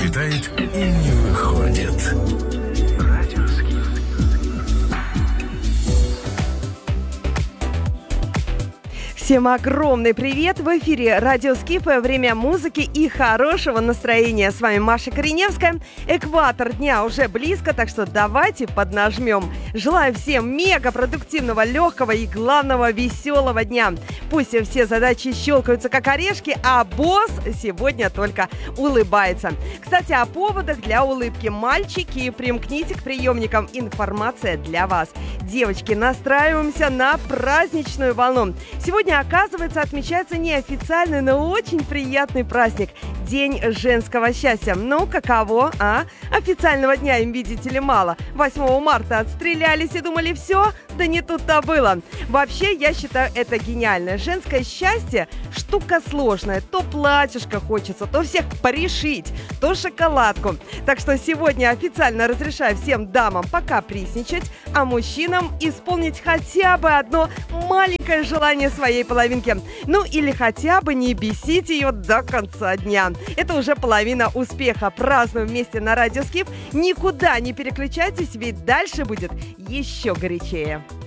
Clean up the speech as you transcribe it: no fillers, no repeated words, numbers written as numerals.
читает и не выходит. Всем огромный привет! В эфире Радио Скиф, время музыки и хорошего настроения. С вами Маша Кореневская. Экватор дня уже близко, так что давайте поднажмем. Желаю всем мега продуктивного, легкого и, главного, веселого дня. Пусть все задачи щелкаются как орешки, а босс сегодня только улыбается. Кстати, о поводах для улыбки. Мальчики, примкните к приемникам. Информация для вас. Девочки, настраиваемся на праздничную волну. Сегодня, оказывается, отмечается неофициальный, но очень приятный праздник – День женского счастья. Ну, каково, а? Официального дня им, видите ли, мало. 8 марта отстрелялись и думали, все? Да не тут-то было. Вообще, я считаю, это гениально. Женское счастье – штука сложная. То платьишко хочется, то всех порешить, то шоколадку. Так что сегодня официально разрешаю всем дамам покапризничать, а мужчинам исполнить хотя бы одно маленькое желание своей половинки. Ну, или хотя бы не бесить ее до конца дня. Это уже половина успеха. Празднуем вместе на Радио Скиф. Никуда не переключайтесь, ведь дальше будет еще горячее.